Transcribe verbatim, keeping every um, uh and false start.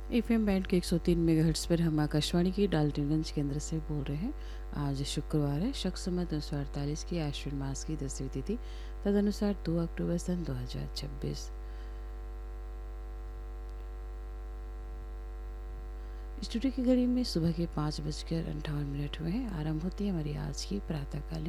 FM band के एक सौ तीन मेगाहर्ट्ज़ पर हम आकाशवाणी की डाल्टनगंज केंद्र से बोल रहे हैं। आज शुक्रवार है, शक संवत उन्नीस सौ अड़तालीस की आश्विन मास की दसवीं तिथि, तदनुसार दो अक्टूबर सन दो हज़ार छब्बीस। स्टूडियो की घड़ी में सुबह के पाँच बजकर अंठावन मिनट हुए हैं। आरंभ होती है हमारी आज की प्रातःकालीन